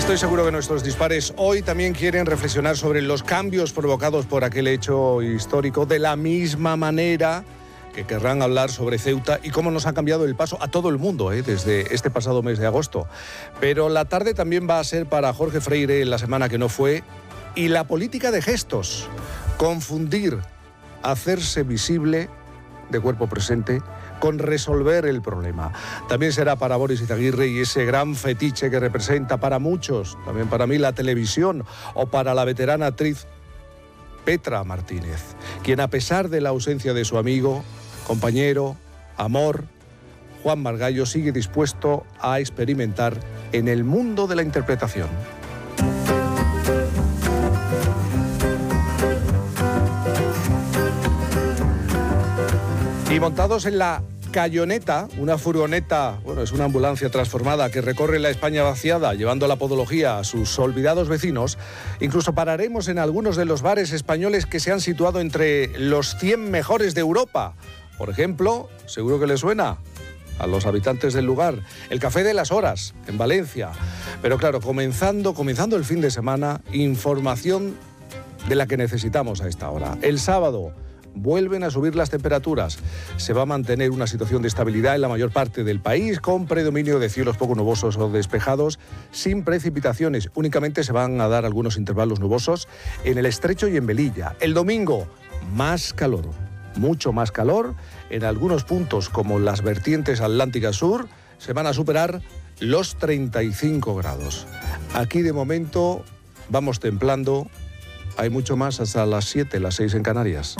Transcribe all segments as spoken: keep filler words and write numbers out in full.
Estoy seguro que nuestros dispares hoy también quieren reflexionar sobre los cambios provocados por aquel hecho histórico, de la misma manera que querrán hablar sobre Ceuta y cómo nos ha cambiado el paso a todo el mundo ¿eh? desde este pasado mes de agosto. Pero la tarde también va a ser para Jorge Freire en la semana que no fue, y la política de gestos, confundir, hacerse visible de cuerpo presente con resolver el problema. También será para Boris Izaguirre y ese gran fetiche que representa para muchos, también para mí, la televisión, o para la veterana actriz Petra Martínez, quien a pesar de la ausencia de su amigo, compañero, amor, Juan Margallo, sigue dispuesto a experimentar en el mundo de la interpretación. Y montados en la Cayoneta, una furgoneta, bueno, es una ambulancia transformada que recorre la España vaciada, llevando la podología a sus olvidados vecinos, incluso pararemos en algunos de los bares españoles que se han situado entre los cien mejores de Europa. Por ejemplo, seguro que les suena a los habitantes del lugar, el Café de las Horas, en Valencia. Pero claro, comenzando, comenzando el fin de semana, información de la que necesitamos a esta hora. El sábado vuelven a subir las temperaturas. Se va a mantener una situación de estabilidad en la mayor parte del país, con predominio de cielos poco nubosos o despejados, sin precipitaciones. Únicamente se van a dar algunos intervalos nubosos en el Estrecho y en Melilla. El domingo, más calor, mucho más calor. En algunos puntos, como las vertientes atlánticas sur, se van a superar los treinta y cinco grados. Aquí, de momento, vamos templando. Hay mucho más hasta las siete, las seis en Canarias.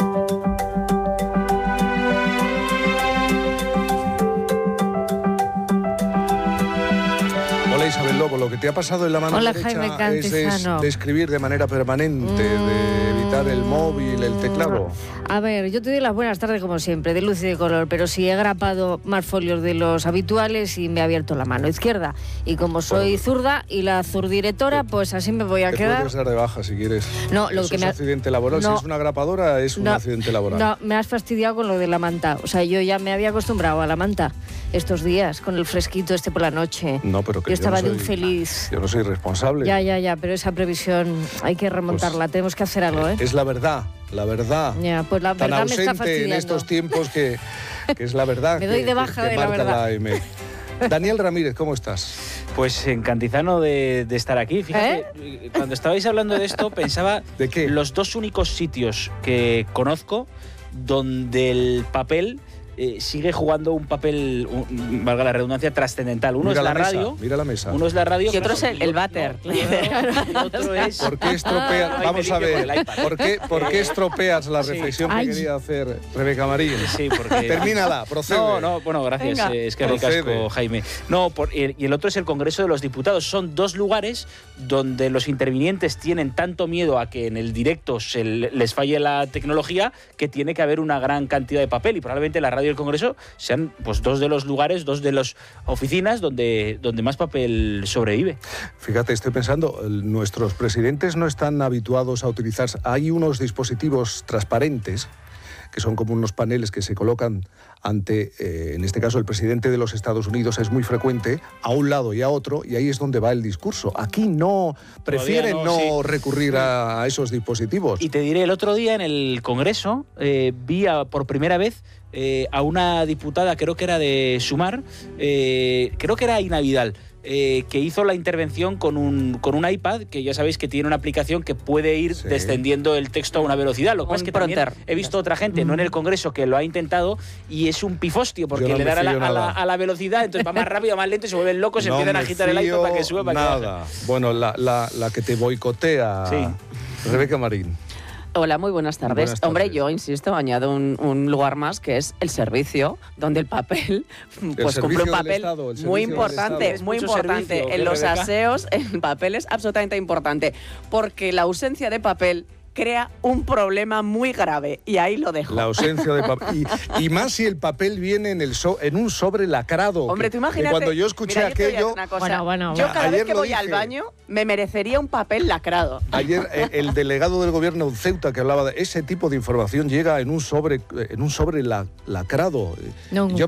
Hola Isabel Lobo, lo que te ha pasado en la mano Hola, derecha Jaime es de, de escribir de manera permanente, mm. de evitar el móvil, el teclado. A ver, yo te doy las buenas tardes como siempre, de luz y de color, pero sí he grapado más folios de los habituales y me he abierto la mano izquierda. Y como soy bueno, zurda y la zurdirectora, pues así me voy a te quedar. Puedes dar de baja si quieres. No, lo Eso que es me ha... accidente laboral. No, si es una grapadora, es un no, accidente laboral. No, me has fastidiado con lo de la manta. O sea, yo ya me había acostumbrado a la manta estos días, con el fresquito este por la noche. No, pero que yo estaba yo no de un soy, feliz. Yo no soy responsable. Ya, ya, ya, pero esa previsión hay que remontarla. Pues, tenemos que hacer algo, ¿eh? Es la verdad, la verdad. Ya, pues la Tan verdad me está fastidiando en estos tiempos que, que es la verdad. me doy de baja que, que de la verdad. La Daniel Ramírez, ¿cómo estás? Pues encantizano de, de estar aquí. Fíjate, ¿Eh? Cuando estabais hablando de esto, pensaba ¿De qué? Los dos únicos sitios que conozco donde el papel eh, sigue jugando un papel, un, valga la redundancia, trascendental. Uno mira es la, la radio. Mira la mesa. Uno es la radio. Y otro es el, el váter. No, no, y otro es... ¿Por qué estropeas? Ay, Vamos a ver. ¿Por qué, ¿Por qué estropeas la sí. reflexión Ay. que quería hacer Rebeca Marín? Sí, porque... Termínala, procede. No, no, bueno, gracias. Eh, es que ricasco, Jaime. No, por, y el otro es el Congreso de los Diputados. Son dos lugares donde los intervinientes tienen tanto miedo a que en el directo se les falle la tecnología que tiene que haber una gran cantidad de papel, y probablemente la radio y el Congreso sean pues dos de los lugares, dos de las oficinas donde, donde más papel sobrevive. Fíjate, estoy pensando, nuestros presidentes no están habituados a utilizar... Hay unos dispositivos transparentes que son como unos paneles que se colocan ante, eh, en este caso, el presidente de los Estados Unidos es muy frecuente, a un lado y a otro, y ahí es donde va el discurso. Aquí no, prefieren no, no sí. recurrir a, a esos dispositivos. Y te diré, el otro día en el Congreso eh, vi a, por primera vez eh, a una diputada, creo que era de Sumar, eh, creo que era Ina Vidal, Eh, que hizo la intervención con un, con un iPad, que ya sabéis que tiene una aplicación que puede ir sí. descendiendo el texto a una velocidad. Lo que pasa es que también he visto otra gente, no en el Congreso, que lo ha intentado y es un pifostio, porque no le dan a la, a, la, a la velocidad, entonces va más rápido, más lento y se vuelven locos, se no empiezan a agitar el iPad para que suba, para nada. que baje. Bueno, la, la, la que te boicotea, sí. Rebeca Marín. Hola, muy buenas tardes. buenas tardes. Hombre, yo insisto, añado un, un lugar más, que es el servicio, donde el papel pues el cumple un papel Estado, muy importante, muy importante. Servicio, en los Rebeca? aseos, el papel es absolutamente importante, porque la ausencia de papel crea un problema muy grave, y ahí lo dejo. La ausencia de papel. Y, y más si el papel viene en, el so, en un sobre lacrado. Hombre, que, tú imagínate. Cuando yo escuché mira, aquello... Yo, bueno, bueno, yo cada ayer vez que voy dije, al baño me merecería un papel lacrado. Ayer eh, el delegado del gobierno de Ceuta, que hablaba de ese tipo de información, llega en un sobre, en un sobre la, lacrado. No, yo